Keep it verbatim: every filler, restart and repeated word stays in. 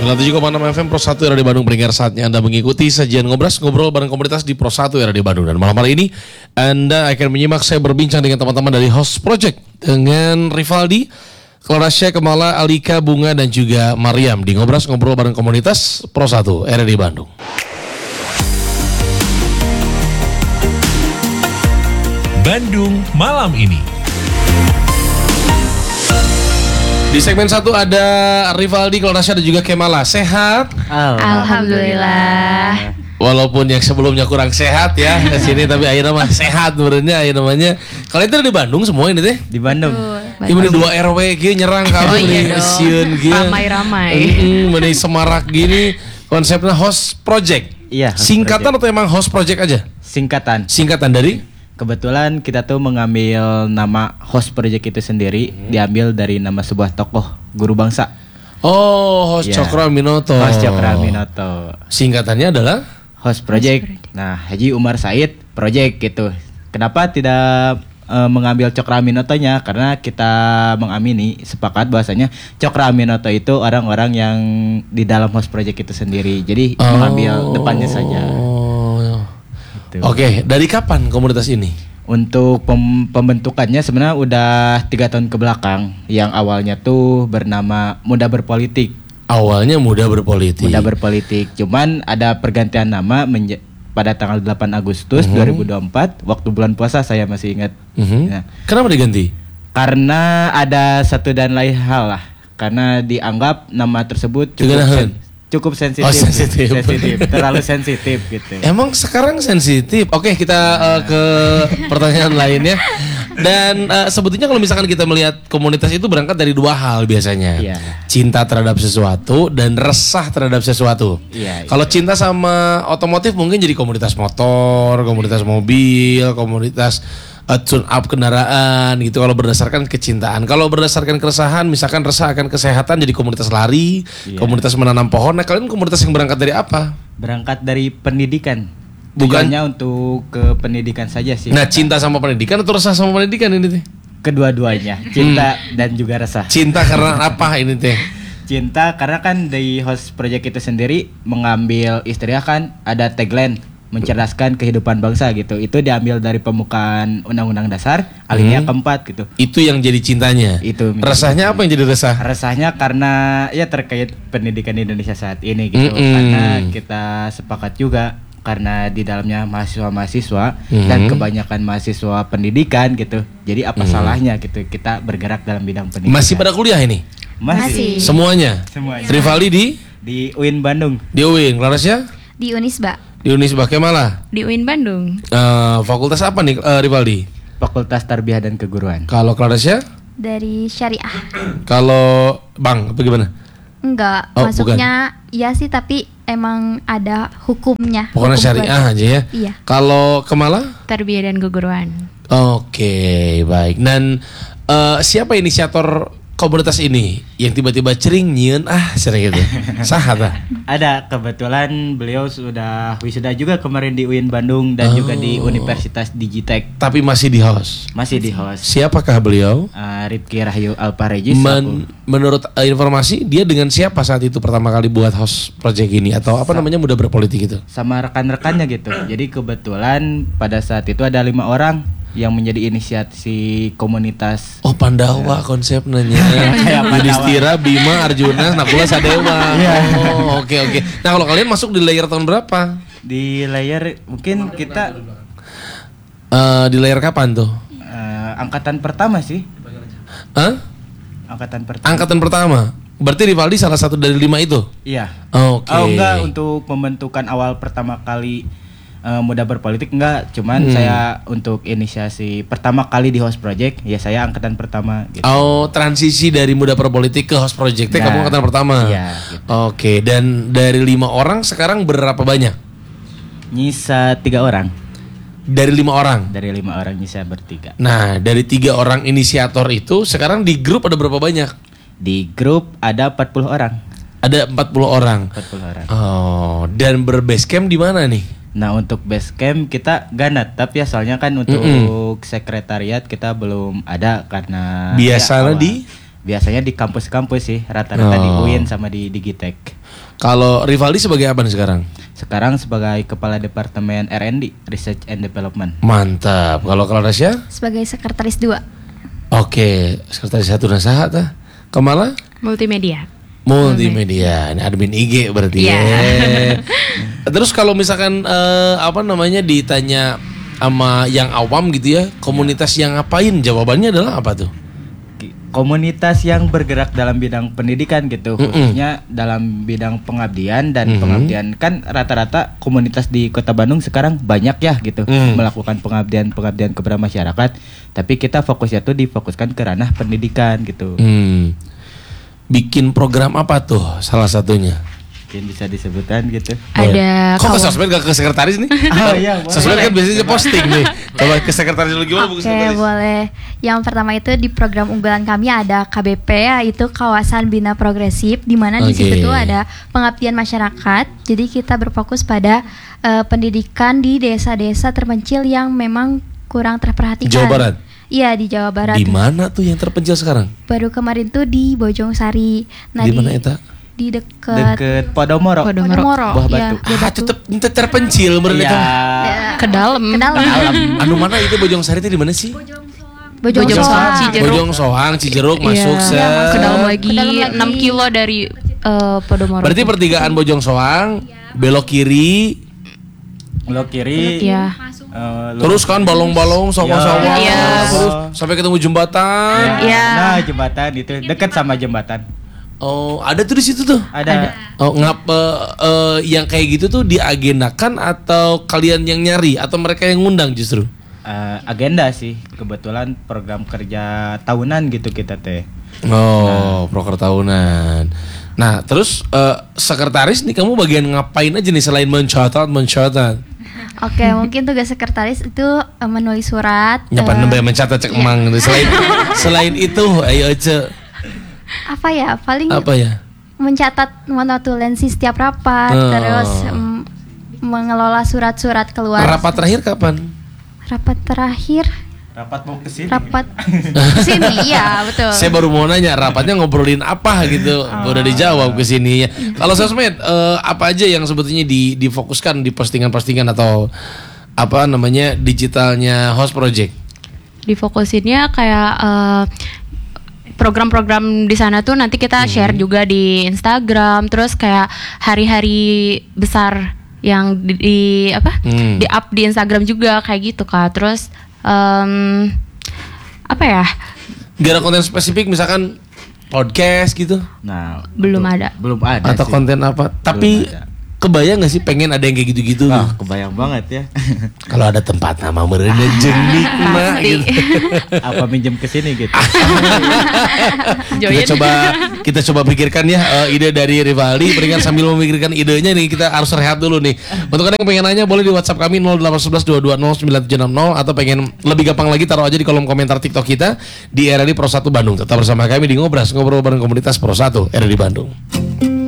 sembilan puluh tujuh koma enam F M Pro satu Radio Bandung. Pendengar, saatnya Anda mengikuti sajian ngobras ngobrol bareng komunitas di Pro satu Radio Bandung. Dan malam hari ini Anda akan menyimak saya berbincang dengan teman-teman dari Host Project, dengan Rivaldi, Clarasya, Kemala, Alika, Bunga, dan juga Mariam di ngobras ngobrol bareng komunitas Pro satu R D Bandung. Bandung malam ini. Di segmen satu ada Rivaldi, Clarasya, dan juga Kemala. Sehat? Alhamdulillah. Walaupun yang sebelumnya kurang sehat ya ke sini, tapi akhirnya mah sehat menurutnya. Akhirnya namanya. Kalian itu di Bandung semua ini teh? Di Bandung. Ini bener dua R W gitu nyerang kami. Oh iya dong. Sieun gitu. Ramai-ramai. Bener semarak gini. Konsepnya Host Project. Iya. Host Singkatan Project. atau emang Host Project aja? Singkatan. Singkatan dari? Kebetulan kita tuh mengambil nama Host Project itu sendiri hmm. diambil dari nama sebuah tokoh guru bangsa. Oh, Host Ya. Cokroaminoto. Host Cokroaminoto. Singkatannya adalah? Host Project. Nah, Haji Umar Said Project gitu. Kenapa tidak uh, mengambil Cokroaminotonya? Karena kita mengamini sepakat bahwasanya Cokroaminoto itu orang-orang yang di dalam Host Project itu sendiri. Jadi Oh. mengambil depannya saja. Gitu. Oke, dari kapan komunitas ini? Untuk pem- pembentukannya sebenarnya udah tiga tahun ke belakang. Yang awalnya tuh bernama Muda Berpolitik. Awalnya Muda Berpolitik. Muda Berpolitik. Cuman ada pergantian nama menja- pada tanggal delapan Agustus Mhm. dua ribu dua puluh empat waktu bulan puasa, saya masih ingat. Mhm. Nah, Kenapa diganti? karena ada satu dan lain hal lah. Karena dianggap nama tersebut cukup Kegenahan. sen- cukup sensitif. Oh, sensitif. Sensitif, terlalu sensitif gitu. Emang sekarang sensitif. Oke, kita uh, ke pertanyaan lainnya. Dan uh, sebetulnya kalau misalkan kita melihat komunitas itu berangkat dari dua hal biasanya. Iya. Cinta terhadap sesuatu dan resah terhadap sesuatu. Iya, Kalau iya. cinta sama otomotif mungkin jadi komunitas motor, komunitas mobil, komunitas uh, tune up kendaraan gitu kalau berdasarkan kecintaan. Kalau berdasarkan keresahan, misalkan resah akan kesehatan jadi komunitas lari, Iya. komunitas menanam pohon. Nah, kalian komunitas yang berangkat dari apa? Berangkat dari pendidikan. Bukan- Tujuannya untuk ke pendidikan saja sih. Nah, cinta sama pendidikan atau resah sama pendidikan ini teh? Kedua-duanya, cinta dan juga resah. Cinta karena apa ini teh? Cinta karena kan di Host Project itu sendiri mengambil istilah kan ada tagline mencerdaskan kehidupan bangsa gitu. Itu diambil dari pembukaan Undang-Undang Dasar alinea Hmm. keempat gitu. Itu yang jadi cintanya. Itu Resahnya apa yang jadi resah? Resahnya karena ya terkait pendidikan di Indonesia saat ini gitu. Mm-mm. Karena kita sepakat juga karena di dalamnya mahasiswa-mahasiswa Mhm. dan kebanyakan mahasiswa pendidikan gitu. Jadi apa Mhm. salahnya gitu kita bergerak dalam bidang pendidikan. Masih pada kuliah ini? Masih. Semuanya? Semuanya. Rivaldi di? Di U I N Bandung. Di U I N. Clarasya? Di Unisba. Di Unisba. Kemala? Di U I N Bandung. Eh, fakultas apa nih eh, Rivaldi? Fakultas Tarbiyah dan Keguruan. Kalau Clarasya? Dari Syariah. Kalau Bang, apa gimana? Enggak, Oh, masuknya iya sih tapi emang ada hukumnya. Pokoknya Hukum syariah keluarga. aja ya? Iya. Kalau Kemala? Tarbiyah dan keguruan. Oke, baik. Dan eh, siapa inisiator komunitas ini yang tiba-tiba cering nyieun ah sering gitu? Sahat ah. Ada kebetulan beliau sudah wisuda juga kemarin di U I N Bandung dan Oh. juga di Universitas Digitek. Tapi masih di host. Masih di host. Siapakah beliau? Uh, Rifki Rahyu Alparejis. Men- menurut uh, informasi dia dengan siapa saat itu pertama kali buat host project ini atau apa namanya Muda Berpolitik itu? Sama rekan-rekannya gitu. Jadi kebetulan pada saat itu ada lima orang yang menjadi inisiasi komunitas. Oh Pandawa konsepnya. Kayak Pandawa. Yudhistira, Bima, Arjuna, Nakula, Sadewa. Oh oke oke. Nah kalau kalian masuk di layer tahun berapa? Di layer mungkin kita Eh, di layer kapan tuh? uh, angkatan pertama sih. Hah? Angkatan pertama. Angkatan pertama. Berarti Rivaldi salah satu dari lima itu? Iya. Oke. Oh enggak, untuk pembentukan awal pertama kali uh, Muda Berpolitik enggak, cuman Hmm. saya untuk inisiasi pertama kali di Host Project, ya saya angkatan pertama gitu. Oh transisi dari Muda Berpolitik ke host project Nah, kamu angkatan pertama? iya, gitu. Oke, dan dari lima orang sekarang berapa banyak? Nyisa tiga orang. Dari lima orang? Dari lima orang nyisa bertiga. Nah dari tiga orang inisiator itu sekarang di grup ada berapa banyak? Di grup ada empat puluh orang. Ada empat puluh orang. empat puluh orang. Oh, dan berbase camp di mana nih? Nah untuk base camp kita ganat, tapi asalnya kan untuk Mm-mm. sekretariat kita belum ada karena Biasanya ya, awal. di? Biasanya di kampus-kampus sih, rata-rata di Oh. U I N sama di Digitek. Kalau Rivaldi sebagai apa nih sekarang? Sekarang sebagai Kepala Departemen R and D, Research and Development. Mantap. Kalau kalau Rasya? Sebagai sekretaris dua. Oke, sekretaris satu nasaha tah. Kemana? Multimedia. Multimedia. Ini admin I G berarti Iya. ya. Terus kalau misalkan eh, apa namanya ditanya sama yang awam gitu ya, komunitas yang ngapain? Jawabannya adalah apa tuh? Komunitas yang bergerak dalam bidang pendidikan gitu, Mm-mm. khususnya dalam bidang pengabdian dan Mhm. pengabdian kan rata-rata komunitas di Kota Bandung sekarang banyak ya gitu Mm. melakukan pengabdian-pengabdian kepada masyarakat, tapi kita fokusnya tuh difokuskan ke ranah pendidikan gitu. Hmm. Bikin program apa tuh salah satunya? Mungkin bisa disebutkan gitu. Ada Kok ke kawan- sosmed gak ke sekretaris nih? Oh iya, boleh. Sosmed kan biasanya posting nih. Coba ke sekretaris dulu gimana Bu Oke, sekretaris? boleh. Yang pertama itu di program unggulan kami ada K B P, yaitu Kawasan Bina Progresif, di mana di Oke. situ tuh ada pengabdian masyarakat. Jadi kita berfokus pada eh, pendidikan di desa-desa terpencil yang memang kurang terperhatikan. Jawa Barat? Iya, di Jawa Barat. Di mana tuh yang terpencil sekarang? Baru kemarin tuh di Bojongsari. Di mana eta? Di dekat Deket Podomoro. Podomoro. Buah iya, Batu. Buah Ah, Batu. tetep ente terpencil mereka. Iya. ke dalam. Ke dalam. Anu mana itu Bojongsari itu di mana sih? Bojong Bojong Soang. Soang, Cijeruk. Bojong Soang, Cijeruk masuk Iya, se. ke dalam lagi, Ke dalam lagi. enam kilo dari eh, Podomoro. Berarti pertigaan Bojong Soang, belok kiri, Lo kiri. Iya. eh, lo- terus kan balong-balong sawah-sawah, Iya. terus sampai ketemu jembatan. Iya. Nah, jembatan itu dekat sama jembatan. Oh, ada tuh di situ tuh. Ada. Oh, ngapa eh, yang kayak gitu tuh diagendakan atau kalian yang nyari atau mereka yang ngundang justru? Eh, agenda sih, kebetulan program kerja tahunan gitu kita teh. Oh, proker tahunan. Nah, terus eh, sekretaris nih kamu bagian ngapain aja nih selain mencatat, mencatat? Oke, mungkin tugas sekretaris itu eh, menulis surat. Nyapa eh, nembe mencatat cek emang. Selain selain itu, ayo aja apa ya? Paling apa ya? mencatat monotulensi setiap rapat, Oh. terus mm, mengelola surat-surat keluar. Rapat terakhir kapan? Rapat terakhir, Rapat mau ke sini. rapat sini, iya betul. Saya baru mau nanya rapatnya ngobrolin apa gitu. Udah dijawab ke sini ya. Kalau sosmed eh, apa aja yang sebetulnya di, difokuskan di postingan-postingan atau apa namanya digitalnya host project? Difokusinnya kayak eh, program-program di sana tuh nanti kita share juga di Instagram, terus kayak hari-hari besar yang di, di- apa Hmm. di up di Instagram juga kayak gitu Kak. Terus em, apa ya, Gak ada konten spesifik misalkan podcast gitu Nah, Belum betul. ada. Belum ada atau sih. konten apa? Tapi ada. kebayang gak sih pengen ada yang kayak gitu-gitu? Nah, kebayang banget ya. Kalau ada tempat nama mereka jenik mah gitu. Apa minjem ke sini gitu. Kita Join. coba kita coba pikirkan ya eh, ide dari Rivaldi. Berikan sambil memikirkan idenya nih kita harus rehat dulu nih. Untuk kalian yang pengen nanya boleh di WhatsApp kami nol delapan satu satu dua dua nol sembilan tujuh enam nol atau pengen lebih gampang lagi taruh aja di kolom komentar TikTok kita di R R D Pro satu Bandung. Tetap bersama kami di Ngobras, ngobrol bareng komunitas Pro satu R R D Bandung.